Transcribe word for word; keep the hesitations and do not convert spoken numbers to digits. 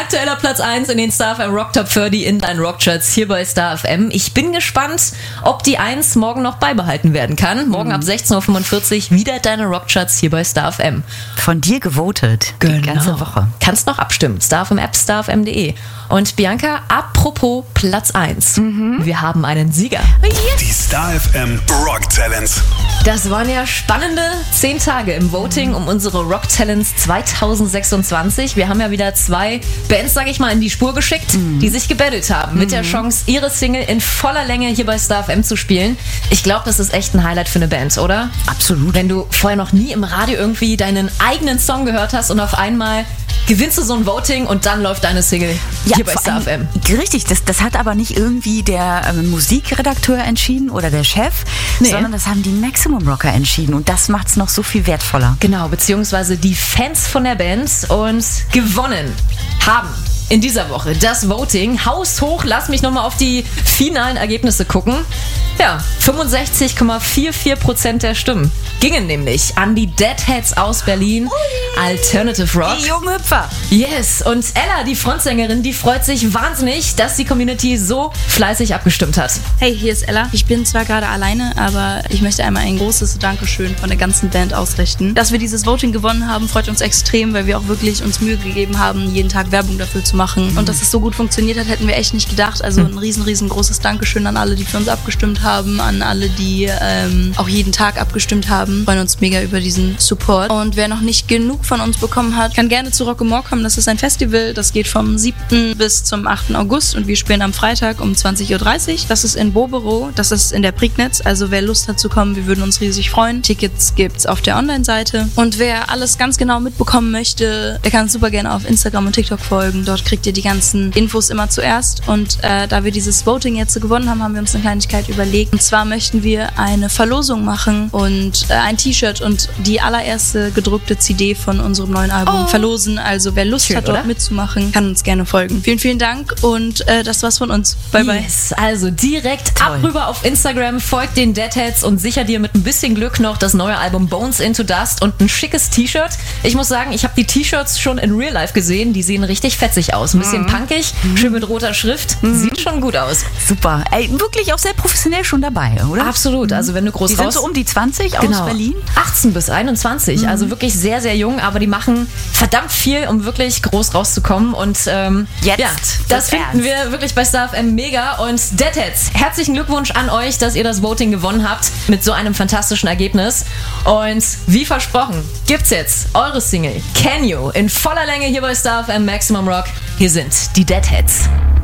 Aktueller Platz eins in den Star F M Rock Top dreißig in deinen Rockcharts hier bei Star F M. Ich bin gespannt, ob die eins morgen noch beibehalten werden kann. Morgen ab sechzehn Uhr fünfundvierzig wieder deine Rockcharts hier bei Star F M. Von dir gewotet, genau. Die ganze Woche. Kannst noch abstimmen. Star F M App, star f m punkt de. Und Bianca, apropos Platz eins. Mhm. Wir haben einen Sieger. Die Star F M Rock Talents. Das waren ja spannende zehn Tage im Voting um unsere Rock Talents zwanzig sechsundzwanzig. Wir haben ja wieder zwei Bands, sag ich mal, in die Spur geschickt, mhm. die sich gebettelt haben, mhm. mit der Chance, ihre Single in voller Länge hier bei Star F M zu spielen. Ich glaube, das ist echt ein Highlight für eine Band, oder? Absolut. Wenn du vorher noch nie im Radio irgendwie deinen eigenen Song gehört hast und auf einmal gewinnst du so ein Voting und dann läuft deine Single ja, hier bei Star F M. Richtig, das, das hat aber nicht irgendwie der ähm, Musikredakteur entschieden oder der Chef, nee. sondern das haben die Maximum Rocker entschieden und das macht es noch so viel wertvoller. Genau, beziehungsweise die Fans von der Band und gewonnen haben in dieser Woche das Voting. Haushoch, lass mich nochmal auf die finalen Ergebnisse gucken. Ja, fünfundsechzig Komma vierundvierzig Prozent der Stimmen gingen nämlich an die Deadheads aus Berlin. Ui. Alternative Rock. Die jungen Hüpfer. Yes, und Ella, die Frontsängerin, die freut sich wahnsinnig, dass die Community so fleißig abgestimmt hat. Hey, hier ist Ella. Ich bin zwar gerade alleine, aber ich möchte einmal ein großes Dankeschön von der ganzen Band ausrichten. Dass wir dieses Voting gewonnen haben, freut uns extrem, weil wir auch wirklich uns Mühe gegeben haben, jeden Tag Werbung dafür zu machen. Mhm. Und dass es so gut funktioniert hat, hätten wir echt nicht gedacht. Also ein riesen, riesengroßes Dankeschön an alle, die für uns abgestimmt haben, an alle, die ähm, auch jeden Tag abgestimmt haben. Wir freuen uns mega über diesen Support. Und wer noch nicht genug von uns bekommen hat, kann gerne zu Rock'n'More kommen. Das ist ein Festival, das geht vom siebten bis zum achten August und wir spielen am Freitag um zwanzig Uhr dreißig. Das ist in Bobero, das ist in der Prignitz. Also wer Lust hat zu kommen, wir würden uns riesig freuen. Tickets gibt's auf der Online-Seite. Und wer alles ganz genau mitbekommen möchte, der kann uns super gerne auf Instagram und TikTok folgen. Dort kriegt ihr die ganzen Infos immer zuerst. Und äh, da wir dieses Voting jetzt gewonnen haben, haben wir uns eine Kleinigkeit überlegt. Und zwar möchten wir eine Verlosung machen und äh, ein T-Shirt und die allererste gedruckte C D von unserem neuen Album oh. verlosen. Also wer Lust Schön, hat, dort oder? mitzumachen, kann uns gerne folgen. Vielen, vielen Dank und äh, das war's von uns. Bye, bye. Yes, also direkt Toll. ab rüber auf Instagram, folgt den Deadheads und sicher dir mit ein bisschen Glück noch das neue Album Bones into Dust und ein schickes T-Shirt. Ich muss sagen, ich habe die T-Shirts schon in Real Life gesehen. Die sehen richtig fetzig aus. Ein bisschen mhm. punkig, mhm. schön mit roter Schrift. Mhm. Sieht schon gut aus. Super. Ey, wirklich auch sehr professionell schon dabei, oder? Absolut. Also wenn du groß die raus... sind so um die zwanzig genau. aus Berlin? achtzehn bis einundzwanzig. Mhm. Also wirklich sehr, sehr jung. Aber die machen verdammt viel, um wirklich groß rauszukommen. Und ähm, Jetzt ja, das finden wir wirklich bei Star F M mega. Und Deadheads, herzlichen Glückwunsch an euch, dass ihr das Voting gewonnen habt mit so einem fantastischen Ergebnis. Und wie versprochen, gibt's jetzt eure Single Can You in voller Länge hier bei Star F M Maximum Rock. Hier sind die Deadheads.